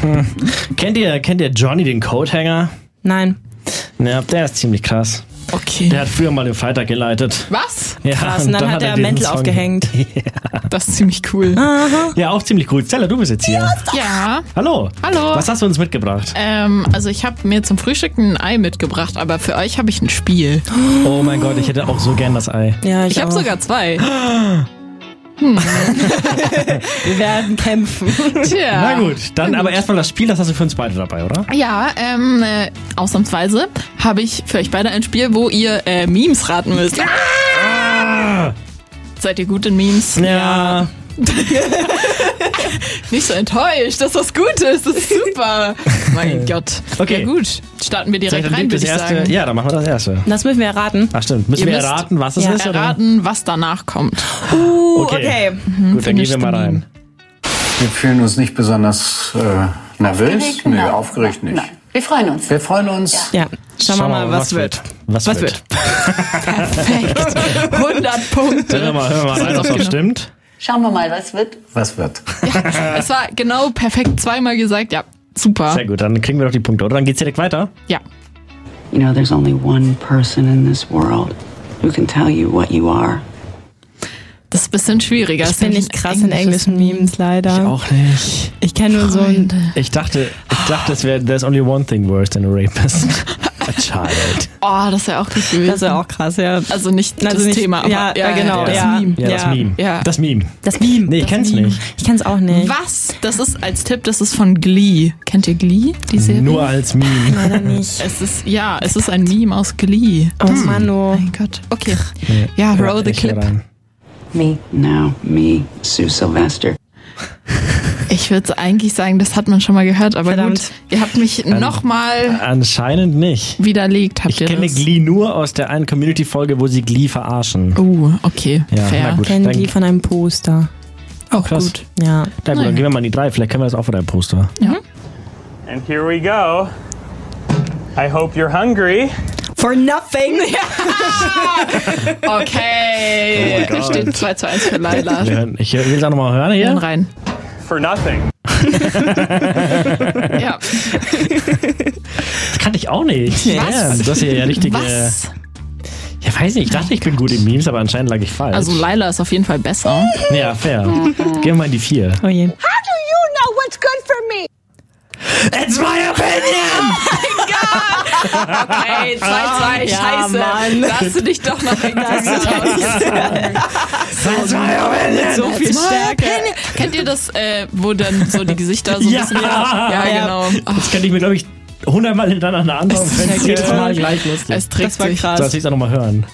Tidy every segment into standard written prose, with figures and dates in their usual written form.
Kennt ihr Johnny, den Coathanger? Nein. Ja, der ist ziemlich krass. Okay. Der hat früher mal den Freitag geleitet. Was? Ja, Krass, und dann hat er diesen Mäntel Song- aufgehängt. Das ist ziemlich cool. Ja, auch ziemlich cool. Stella, du bist jetzt hier. Ja. Hallo. Hallo. Was hast du uns mitgebracht? Also ich habe mir zum Frühstück ein Ei mitgebracht, aber für euch habe ich ein Spiel. Oh mein Gott, ich hätte auch so gern das Ei. Ja, Ich habe auch. sogar 2. Wir werden kämpfen. Tja. Na gut, dann aber erstmal das Spiel, das hast du für uns beide dabei, oder? Ja, ausnahmsweise habe ich für euch beide ein Spiel, wo ihr Memes raten müsst. Seid ihr gut in Memes? Ja. Nicht so enttäuscht, dass das gut ist. Das ist super. Mein Gott. Okay. Ja gut, starten wir direkt Dann rein, das würde ich erste. sagen. Ja, dann machen wir das erste. Das müssen wir erraten. Ach stimmt. Müssen Ihr wir müsst erraten, was es ist? Oder? Erraten, was danach kommt. Okay. Gut, dann gehen wir mal rein. Wir fühlen uns nicht besonders nervös. Aufgeregt? Nee, Nein. aufgeregt nicht. Nein. Wir freuen uns. Wir freuen uns. Ja, schauen wir mal, was wird. Was wird? Perfekt. 100 Punkte. Hören wir mal rein, ob das stimmt. Schauen wir mal, was wird. Was wird? Es war genau perfekt zweimal gesagt. Ja, super. Sehr gut, dann kriegen wir doch die Punkte, oder? Dann geht's direkt weiter. Ja. You know, there's only one person in this world who can tell you what you are. Das ist ein bisschen schwieriger. Ich bin nicht krass in englischen Memes, leider. Auch nicht. Ich kenne nur so ein... Ich dachte, es wäre there's only one thing worse than a rapist. A child. Oh, das wäre auch gut gewesen. Das wäre auch krass, ja. Also nicht das nicht, Thema, aber ja, genau. das ja. Meme. Ja, das Meme. Ja. Das Meme. Das Meme. Nee, ich kenn's nicht. Ich kenn's auch nicht. Was? Das ist als Tipp, das ist von Glee. Kennt ihr Glee, die Serie? Nur als Meme. Leider nicht. Es ist ein Meme aus Glee. Oh, Manu. Mein Gott. Okay. Ja, roll the Ich höre clip. rein. Me, Sue Sylvester. Ich würde eigentlich sagen, das hat man schon mal gehört, aber Verdammt. gut. Ihr habt mich nochmal Anscheinend nicht. widerlegt, habt Ich ihr kenne das? Glee nur aus der einen Community-Folge, wo sie Glee verarschen. Okay, Ja, fair. na gut. Kennen Dann- die von einem Poster. Auch krass. gut. Ja. Na gut, dann gehen wir mal in die 3. Vielleicht können wir das auch von deinem Poster. And here we go. I hope you're hungry. For nothing. Okay. Oh Es steht 2:1 für Laila. Ich will es auch nochmal hören hier. Dann rein. For nothing. Ja. Das kannte ich auch nicht. Ja, das ist ja richtige... Was? Ja, weiß nicht. Ich dachte, ich bin gut in Memes, aber anscheinend lag ich falsch. Also Laila ist auf jeden Fall besser. Ja, fair. Gehen wir mal in die 4. Oh je. It's my opinion! Okay, 2:2, Ja, scheiße. Mann. Da hast du dich doch noch That's my opinion! So viel Stärke. Kennt ihr das, wo dann so die Gesichter so ein Ja. bisschen... Ja, genau. Das könnte ich mir, glaube ich, 100-mal hintereinander anhören. Es ist Wenn es ja jedes geil. Mal gleich lustig. Es trägt Das war sich. krass. So, lass ich es auch nochmal hören.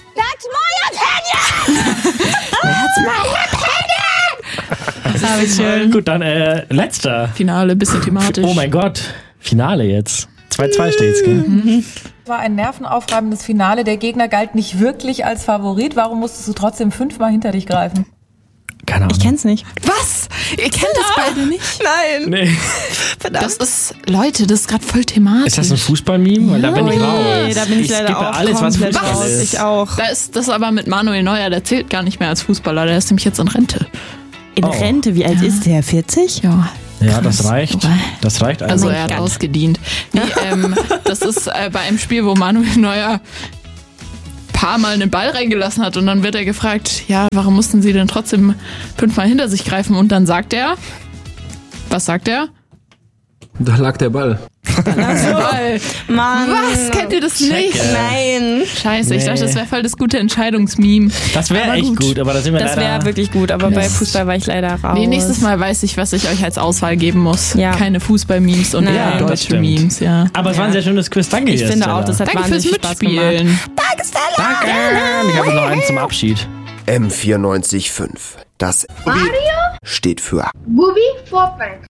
Das ist schön. Gut, dann letzter. Finale, bisschen thematisch. Oh mein Gott. Finale jetzt. 2:2 steht's, gell? War ein nervenaufreibendes Finale. Der Gegner galt nicht wirklich als Favorit. Warum musstest du trotzdem 5-mal hinter dich greifen? Keine Ahnung. Ich kenn's nicht. Was? Ihr kennt das beide nicht? Nein. Nee. Das ist, Leute, das ist gerade voll thematisch. Ist das ein Fußball-Meme? Weil da bin ich raus. Nee, da bin ich leider skippe auch alles, was komplett Fußball raus. ist. Ich auch. Da ist das aber mit Manuel Neuer, der zählt gar nicht mehr als Fußballer, der ist nämlich jetzt in Rente. In Rente, wie alt ist der? 40? Ja. Ja, das reicht. Das reicht eigentlich. Also er hat ausgedient. Nee, das ist bei einem Spiel, wo Manuel Neuer paar Mal einen Ball reingelassen hat und dann wird er gefragt, ja, warum mussten sie denn trotzdem 5-mal hinter sich greifen? Und dann sagt er, was sagt er? Da lag der Ball. Ball. Mann. Was? Kennt ihr das nicht? Nein. Scheiße, ich Nee. dachte, das wäre voll das gute Entscheidungsmeme. Das wäre Aber echt gut, aber da sind wir Das leider... wäre wirklich gut, aber bei Fußball war ich leider raus. Nee, nächstes Mal weiß ich, was ich euch als Auswahl geben muss. Ja. Keine Fußball-Memes und Nein. eher Ja, das deutsche stimmt. Memes, ja. Aber es war ein sehr schönes Quiz. Danke Ich dir, finde Stella. auch, das hat Danke fürs wahnsinnig Spaß gemacht. Mitspielen. Danke. Ich habe noch einen zum Abschied. M94.5. Das Mario steht für Booby Fortnite.